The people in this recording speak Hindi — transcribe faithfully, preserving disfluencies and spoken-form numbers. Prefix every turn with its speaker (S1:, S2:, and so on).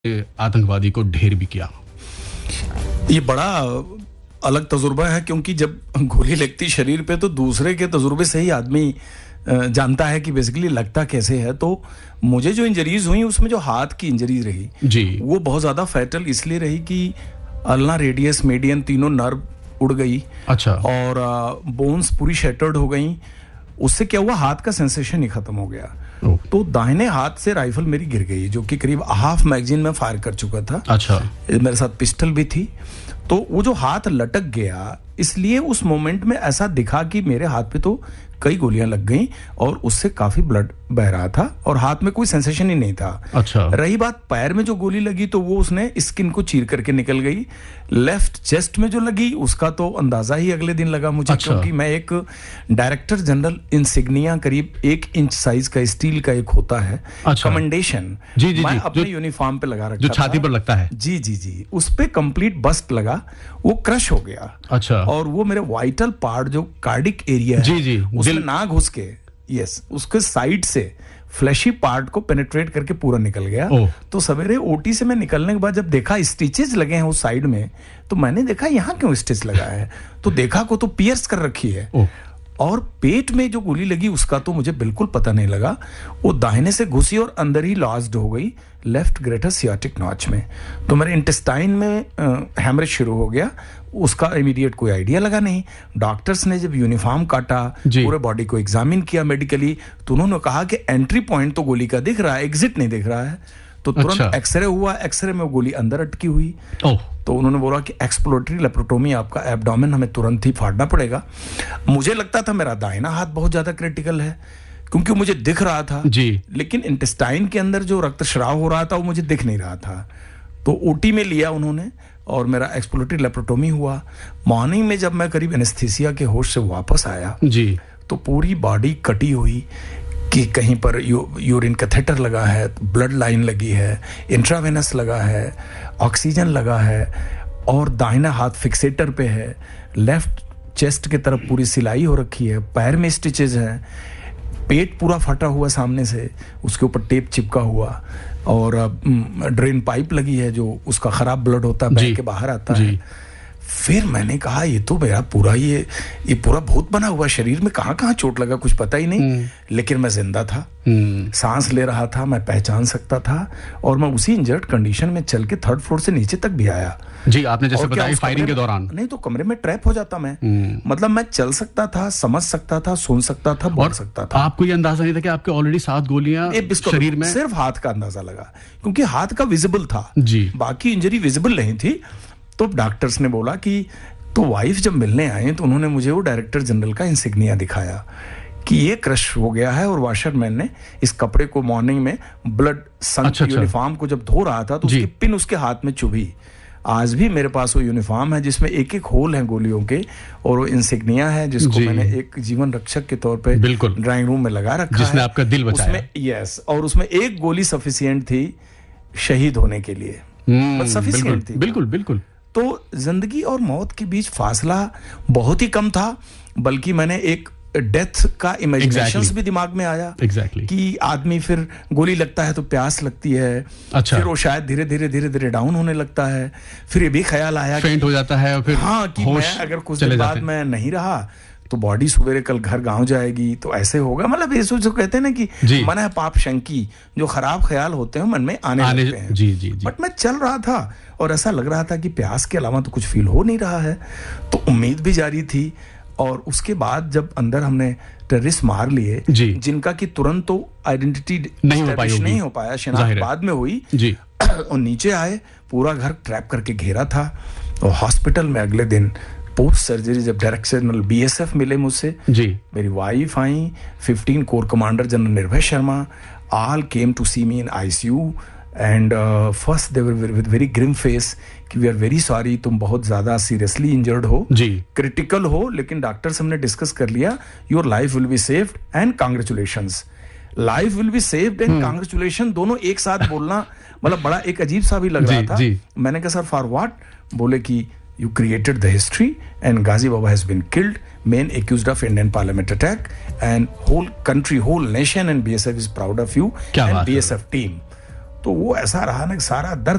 S1: आतंकवादी को ढेर भी किया।
S2: ये बड़ा अलग तजुर्बा है, क्योंकि जब गोली लगती शरीर पे तो दूसरे के तजुर्बे से ही आदमी जानता है कि बेसिकली लगता कैसे है। तो मुझे जो इंजरीज हुई उसमें जो हाथ की इंजरीज रही
S1: जी,
S2: वो बहुत ज्यादा फैटल इसलिए रही कि अल्ना, रेडियस, मीडियन तीनों नर्व उड़ गई।
S1: अच्छा।
S2: और बोन्स पूरी शैटर्ड हो गई। उससे क्या हुआ, हाथ का सेंसेशन ही खत्म हो गया। तो दाहिने हाथ से राइफल मेरी गिर गई, जो कि करीब हाफ मैगजीन में फायर कर चुका था।
S1: अच्छा।
S2: मेरे साथ पिस्टल भी थी। तो वो जो हाथ लटक गया, इसलिए उस मोमेंट में ऐसा दिखा कि मेरे हाथ पे तो कई गोलियां लग गईं और उससे काफी ब्लड बह रहा था और हाथ में कोई सेंसेशन ही नहीं था।
S1: अच्छा।
S2: रही बात पैर में जो गोली लगी तो वो उसने स्किन को चीर करके निकल गई। लेफ्ट चेस्ट में जो लगी उसका तो अंदाजा ही अगले दिन लगा मुझे। अच्छा। क्योंकि मैं एक डायरेक्टर जनरल इंसिग्निया, करीब एक इंच साइज का स्टील का एक होता है।
S1: अच्छा।
S2: कमेंडेशन
S1: जी जी
S2: मैं
S1: जी,
S2: अपने यूनिफॉर्म पे लगा रखा
S1: जो छाती पर लगता है।
S2: जी जी जी, उस पे कंप्लीट बस्ट लगा, वो क्रश हो गया।
S1: अच्छा।
S2: और वो मेरे वाइटल पार्ट जो कार्डिक एरिया है,
S1: जी जी,
S2: उसमें ना घुस के, यस, उसके साइड से फ्लैशी पार्ट को पेनिट्रेट करके पूरा निकल गया। तो सवेरे ओटी से मैं निकलने के बाद जब देखा स्टिचेस लगे हैं उस साइड में, तो मैंने देखा यहाँ क्यों स्टिच लगा है, तो देखा को तो पियर्स कर रखी है। और पेट में जो गोली लगी उसका तो मुझे बिल्कुल पता नहीं लगा। वो दाहिने से घुसी और अंदर ही लॉज्ड हो गई लेफ्ट ग्रेटर सियाटिक नॉच में। तो मेरे इंटेस्टाइन में हैमरेज शुरू हो गया। उसका इमीडिएट कोई आइडिया लगा नहीं। डॉक्टर्स ने जब यूनिफॉर्म काटा, पूरे बॉडी को एग्जामिन किया मेडिकली, तो उन्होंने कहा कि एंट्री पॉइंट तो गोली का दिख रहा है, एग्जिट नहीं दिख रहा है। तो तुरंत अच्छा। एक्सरे हुआ, एक्सरे में वो गोली अंदर अटकी हुई। तो उन्होंने बोला कि एक्सप्लोरेटरी लेप्रोटोमी, आपका एब्डोमेन हमें तुरंत ही फाड़ना पड़ेगा। मुझे लगता था मेरा दाहिना हाथ बहुत ज्यादा क्रिटिकल है, क्योंकि मुझे दिख रहा था
S1: जी।
S2: लेकिन इंटेस्टाइन के अंदर जो रक्तस्राव हो रहा था वो मुझे दिख नहीं रहा था। तो ओटी में लिया उन्होंने और मेरा एक्सप्लोरेटरी लेप्रोटोमी हुआ। मॉर्निंग में जब मैं करीब एनेस्थीसिया के होश से वापस आया
S1: जी, तो
S2: पूरी बॉडी कटी हुई कि कहीं पर यू, यूरिन कैथेटर लगा है, ब्लड लाइन लगी है, इंट्रावेनस लगा है, ऑक्सीजन लगा है और दाहिना हाथ फिक्सेटर पे है। लेफ्ट चेस्ट की तरफ पूरी सिलाई हो रखी है, पैर में स्टिचेज हैं, पेट पूरा फटा हुआ सामने से, उसके ऊपर टेप चिपका हुआ और ड्रेन पाइप लगी है जो उसका खराब ब्लड होता है बह के बाहर आता है। फिर मैंने कहा ये तो मेरा पूरा ये ये पूरा भूत बना हुआ, शरीर में कहाँ कहाँ चोट लगा कुछ पता ही नहीं। लेकिन मैं जिंदा था, सांस ले रहा था, मैं पहचान सकता था और मैं उसी इंजर्ड कंडीशन में चल के थर्ड फ्लोर से नीचे तक भी आया।
S1: जी, आपने जैसे बताया फायरिंग के दौरान।
S2: नहीं तो कमरे में ट्रैप हो जाता मैं। मतलब मैं चल सकता था, समझ सकता था, सुन सकता था, बोल सकता था।
S1: आपको ये अंदाजा नहीं था कि आपके ऑलरेडी सात गोलियां शरीर में?
S2: सिर्फ हाथ का अंदाजा लगा, क्योंकि हाथ का विजिबल था
S1: जी,
S2: बाकी इंजरी विजिबल नहीं थी। तो डॉक्टर्स ने बोला कि, तो वाइफ जब मिलने आए तो उन्होंने मुझे वो डायरेक्टर जनरल का इंसिग्निया दिखाया कि ये क्रश हो गया है। और वॉशरमैन ने इस कपड़े को मॉर्निंग में ब्लड संक यूनिफॉर्म को जब धो रहा था तो उसकी पिन उसके हाथ में चुभी। आज भी मेरे पास वो यूनिफॉर्म है जिसमें एक एक होल हैं गोलियों के, और वो इंसिग्निया है जिसको मैंने एक जीवन रक्षक के तौर पे ड्राइंग रूम में लगा रखा,
S1: जिसने आपका दिल बचाया।
S2: उसमें यस, और उसमें एक गोली सफिशिएंट थी शहीद होने के लिए, सफिशिएंट थी।
S1: बिल्कुल बिल्कुल।
S2: तो जिंदगी और मौत के बीच फासला बहुत ही कम था, बल्कि मैंने एक डेथ का इमेजिनेशंस exactly. भी दिमाग में आया
S1: exactly.
S2: कि आदमी फिर गोली लगता है तो प्यास लगती है।
S1: अच्छा।
S2: फिर वो शायद धीरे धीरे धीरे धीरे डाउन होने लगता है। फिर ये भी ख्याल आया
S1: फेंट हो जाता है और फिर
S2: हाँ कि मैं अगर कुछ दिन बाद मैं नहीं रहा तो बॉडी सवेरे कल घर गांव जाएगी, तो ऐसे होगा। मतलब ये जो कहते हैं ना कि मन है पाप शंकी, जो खराब ख्याल होते हैं मन में आने, आने लगते हैं।
S1: जी, जी, जी।
S2: बट मैं चल रहा था और ऐसा लग रहा था कि प्यास के अलावा तो कुछ फील हो नहीं रहा है, तो उम्मीद भी जारी थी। और उसके बाद जब अंदर हमने टेररिस्ट मार लिए जिनका कि तुरंत तो आइडेंटिटी
S1: नहीं हो पाई
S2: नहीं हो पाया, शिनाख्त बाद में हुई जी। और नीचे आए, पूरा घर ट्रैप करके घेरा था। और हॉस्पिटल में अगले दिन पोस्ट सर्जरी जब डायरेक्टर जनरल बीएसएफ मिले मुझसे जी, मेरी वाइफ आई, फिफ्टीन कोर कमांडर जनरल निर्भय Sharma, all came to C me in ICU and first they were with very Grimm face कि वी आर वेरी सॉरी, तुम बहुत ज्यादा सीरियसली इंजर्ड हो जी, क्रिटिकल हो, लेकिन डॉक्टर से हमने डिस्कस कर लिया, your life will be saved and congratulations. Life will be saved and congratulation दोनों एक साथ बोलना मतलब बड़ा एक अजीब सा भी लग रहा था। जी. मैंने कहा सर फॉर व्हाट? बोले कि you created the history and Ghazi Baba has been killed, main accused of Indian parliament attack, and whole country, whole nation and B S F is proud of you and B S F team। तो वो ऐसा रहा ना, सारा दर्द